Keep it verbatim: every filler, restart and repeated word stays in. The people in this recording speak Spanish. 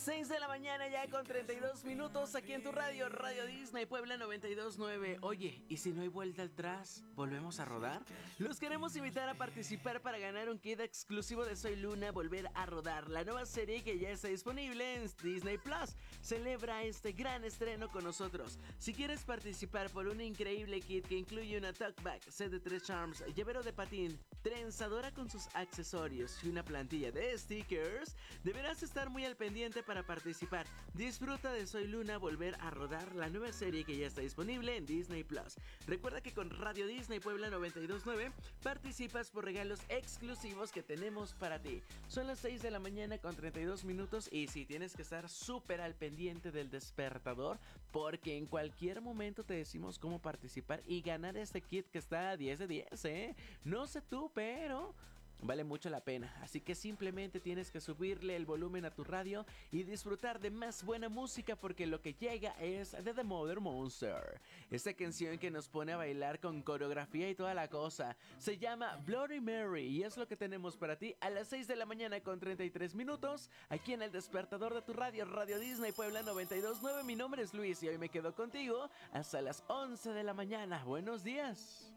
seis de la mañana ya con treinta y dos minutos aquí en tu radio, Radio Disney Puebla noventa y dos punto nueve. Oye, ¿y si no hay vuelta atrás? ¿Volvemos a rodar? Los queremos invitar a participar para ganar un kit exclusivo de Soy Luna, Volver a Rodar, la nueva serie que ya está disponible en Disney Plus. Celebra este gran estreno con nosotros. Si quieres participar por un increíble kit que incluye una talkback, set de tres charms, llavero de patín, trenzadora con sus accesorios y una plantilla de stickers, deberás estar muy al pendiente para participar. Disfruta de Soy Luna, Volver a Rodar, la nueva serie que ya está disponible en Disney Plus. Recuerda que con Radio Disney Puebla noventa y dos punto nueve participas por regalos exclusivos que tenemos para ti. Son las seis de la mañana con treinta y dos minutos y sí, tienes que estar súper al pendiente del despertador porque en cualquier momento te decimos cómo participar y ganar este kit que está a diez de diez, ¿eh? No sé tú, pero vale mucho la pena, así que simplemente tienes que subirle el volumen a tu radio y disfrutar de más buena música porque lo que llega es de The Mother Monster. Esta canción que nos pone a bailar con coreografía y toda la cosa se llama Bloody Mary y es lo que tenemos para ti a las seis de la mañana con treinta y tres minutos aquí en el despertador de tu radio, Radio Disney Puebla noventa y dos punto nueve. Mi nombre es Luis y hoy me quedo contigo hasta las once de la mañana. Buenos días.